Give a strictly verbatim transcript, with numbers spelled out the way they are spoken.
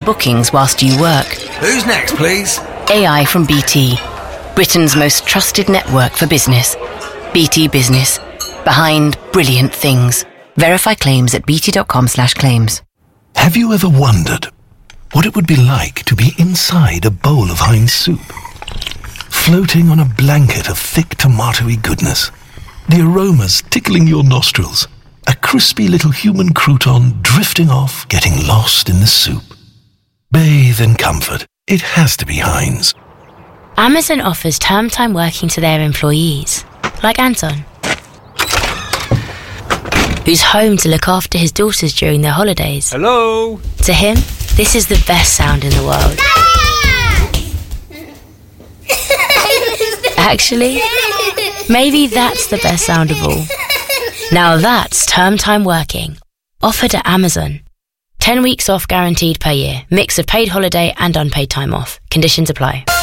bookings whilst you work. Who's next, please? A I from B T. Britain's most trusted network for business. B T Business. Behind brilliant things. Verify claims at bt.com slash claims. Have you ever wondered what it would be like to be inside a bowl of Heinz soup? Floating on a blanket of thick tomatoey goodness. The aromas tickling your nostrils. A crispy little human crouton drifting off, getting lost in the soup. Bathe in comfort. It has to be Heinz. Amazon offers term time working to their employees, like Anton, who's home to look after his daughters during their holidays. Hello? To him, this is the best sound in the world. Actually, maybe that's the best sound of all. Now that's term time working. Offered at Amazon. ten weeks off guaranteed per year. Mix of paid holiday and unpaid time off. Conditions apply.